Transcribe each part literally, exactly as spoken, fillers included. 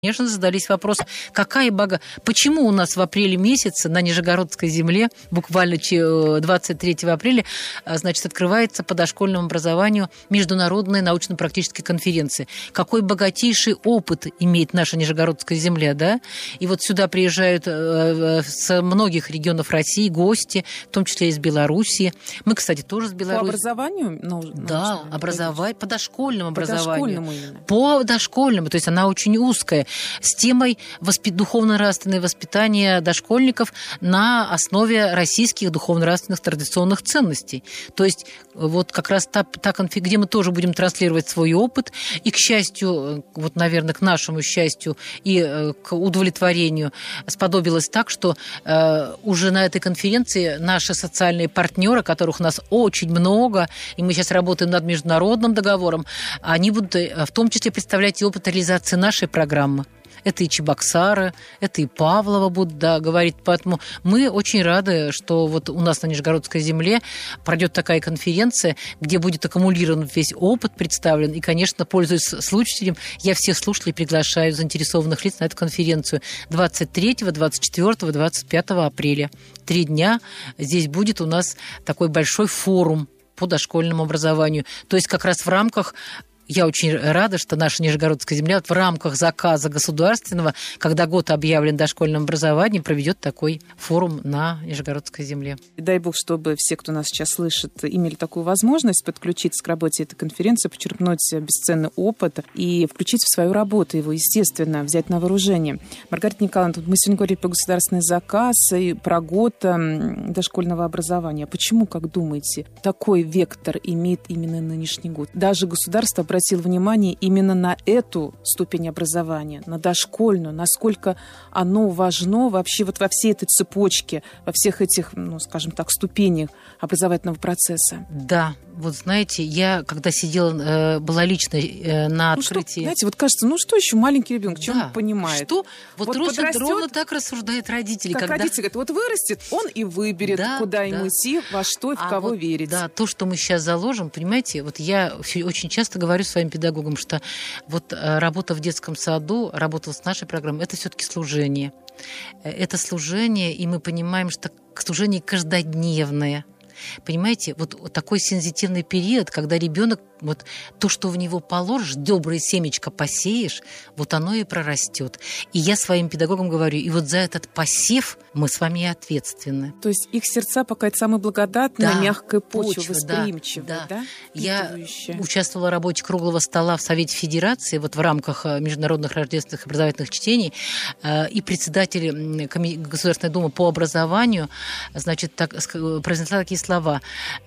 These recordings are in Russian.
Конечно, задались вопросом, какая бога... Почему у нас в апреле месяце на Нижегородской земле, буквально двадцать третьего апреля, значит, открывается по дошкольному образованию международная научно-практическая конференция. Какой богатейший опыт имеет наша Нижегородская земля, да? И вот сюда приезжают с многих регионов России гости, в том числе из Белоруссии. Мы, кстати, тоже с Беларуси. По образованию? Ну, да, образование, по дошкольному образованию. По дошкольному именно. По дошкольному, то есть она очень узкая, с темой воспи- духовно-нравственное воспитание дошкольников на основе российских духовно-нравственных традиционных ценностей. То есть вот как раз та, та конфиг, где мы тоже будем транслировать свой опыт, и, к счастью, вот, наверное, к нашему счастью и к удовлетворению сподобилось так, что э, уже на этой конференции наши социальные партнеры, которых у нас очень много, и мы сейчас работаем над международным договором, они будут в том числе представлять и опыт реализации нашей программы. Это и Чебоксары, это и Павлово будут, да, говорить. Поэтому мы очень рады, что вот у нас на Нижегородской земле пройдет такая конференция, где будет аккумулирован весь опыт представлен. И, конечно, пользуясь случаем, я всех слушателей приглашаю, заинтересованных лиц, на эту конференцию двадцать третьего, двадцать четвёртого, двадцать пятого апреля. Три дня здесь будет у нас такой большой форум по дошкольному образованию. То есть как раз в рамках... Я очень рада, что наша Нижегородская земля вот в рамках заказа государственного, когда год объявлен дошкольным образованием, проведет такой форум на Нижегородской земле. И дай бог, чтобы все, кто нас сейчас слышит, имели такую возможность подключиться к работе этой конференции, почерпнуть бесценный опыт и включить в свою работу его, естественно, взять на вооружение. Маргарита Николаевна, мы сегодня говорили про государственный заказ и про год дошкольного образования. Почему, как думаете, такой вектор имеет именно нынешний год? Даже государство обратило внимание именно на эту ступень образования, на дошкольную, насколько оно важно вообще вот во всей этой цепочке, во всех этих, ну, скажем так, ступенях образовательного процесса. Да, вот знаете, я когда сидела, была лично на открытии... Ну, что, знаете, вот кажется, ну что еще маленький ребенок, что да. он понимает? Что? Вот, вот ровно, подрастет, ровно так рассуждают родители. Как когда... родители говорят, вот вырастет, он и выберет, да, куда да. ему идти, во что и в а кого вот, верить. Да, то, что мы сейчас заложим, понимаете, вот я очень часто говорю своим педагогам, что вот работа в детском саду, работа с нашей программой, это все-таки служение. Это служение, и мы понимаем, что служение каждодневное. Понимаете, вот такой сензитивный период, когда ребенок, вот то, что в него положишь, доброе семечко посеешь, вот оно и прорастет. И я своим педагогам говорю, и вот за этот посев мы с вами и ответственны. То есть их сердца пока это самая благодатная, да, мягкая почва, почва восприимчивая, да, да? да? Я участвовала в работе круглого стола в Совете Федерации, вот в рамках международных рождественских образовательных чтений, и председатель Государственной Думы по образованию, значит, так, произнесла такие слова.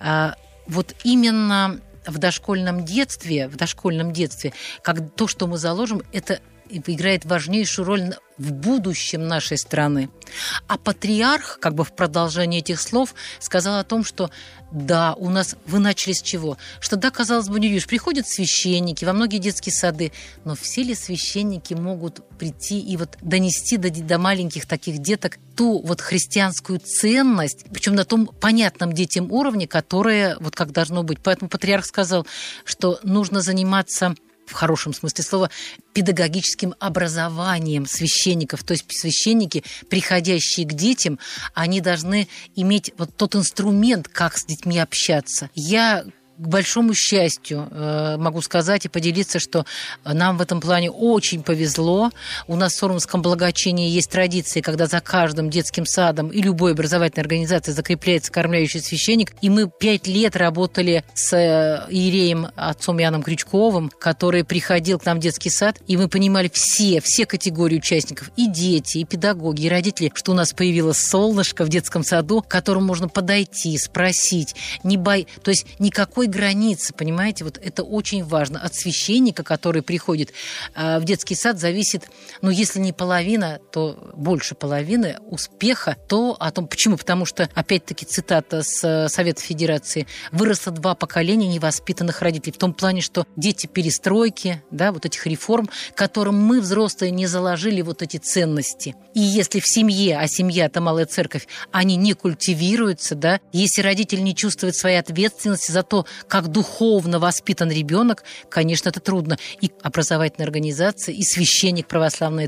Вот именно в дошкольном детстве, в дошкольном детстве, как то, что мы заложим, это играет важнейшую роль в будущем нашей страны. А патриарх, как бы в продолжении этих слов, сказал о том, что да, у нас вы начали с чего? Что да, казалось бы, не видишь, приходят священники во многие детские сады, но все ли священники могут прийти и вот донести до, до маленьких таких деток ту вот христианскую ценность, причем на том понятном детям уровне, которое вот как должно быть. Поэтому патриарх сказал, что нужно заниматься в хорошем смысле слова, педагогическим образованием священников. То есть священники, приходящие к детям, они должны иметь вот тот инструмент, как с детьми общаться. Я... К большому счастью могу сказать и поделиться, что нам в этом плане очень повезло. У нас в Сормовском благочинии есть традиции, когда за каждым детским садом и любой образовательной организацией закрепляется кормляющий священник. И мы пять лет работали с иереем отцом Иоанном Крючковым, который приходил к нам в детский сад, и мы понимали все, все категории участников, и дети, и педагоги, и родители, что у нас появилось солнышко в детском саду, к которому можно подойти, спросить, не бой... то есть никакой границы, понимаете, вот это очень важно. От священника, который приходит э, в детский сад, зависит, ну, если не половина, то больше половины успеха, то о том, почему? Потому что, опять-таки, цитата с Совета Федерации, выросло два поколения невоспитанных родителей, в том плане, что дети перестройки, да, вот этих реформ, которым мы, взрослые, не заложили вот эти ценности. И если в семье, а семья – это малая церковь, они не культивируются, да, если родитель не чувствует своей ответственности за то, как духовно воспитан ребенок, конечно, это трудно. И образовательная организация, и священник православной